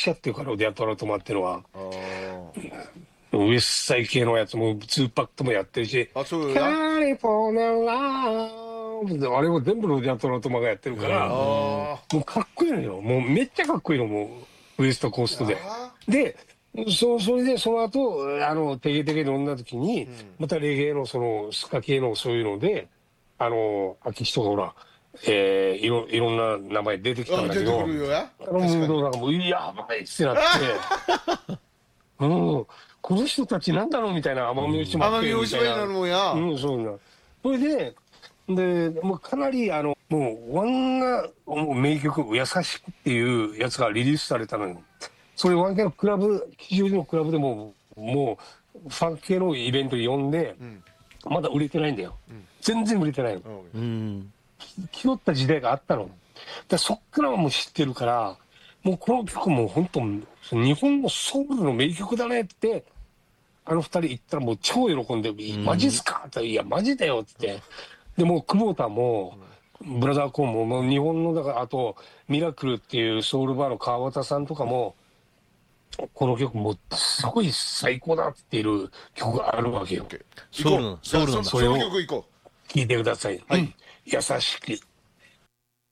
ちゃってるから、ロディアトラトマっていうのは。 あーウエストサイ系のやつも2パックともやってるし、 あ、そうや。 カリフォルニアラーあれも全部ロディアトラトマがやってるから、 あもうかっこいいのよ。もうめっちゃかっこいいの、もう、ウエストコーストで。 あで、それで、その後、テゲテゲ飲んだ時に、 んまたレゲエの、スカ系のそういうので、秋人がほら、いろんな名前出てきたんだけ出てくど、 るよや。 ムードがもう、やばいってなって、うん、この人たちなんだろうみたいな奄美大島って奄美大島になみたいな。 るもんや。 そうな。それで、もうかなり、もう、ワンが、もう名曲、優しくっていうやつがリリースされたのよ。それワン系のクラブ、吉祥寺のクラブでもう、ファン系のイベントに呼んで、 うん。 まだ売れてないんだよ。 ん全然売れてないの。 うん。 気取った時代があったの。そっからはもう知ってるから、もうこの曲も本当、日本のソウルの名曲だねって、あの二人言ったらもう超喜んで、マジっすかって、いや、マジだよって。で、もう久保田も、ブラザーコーンも、もう日本の、だから、あと、ミラクルっていうソウルバーの川端さんとかも、この曲もうすごい最高だって言ってる曲があるわけよ。 ソウルなんだ。 それをその曲行こう。 聴いてください。 はい優しく。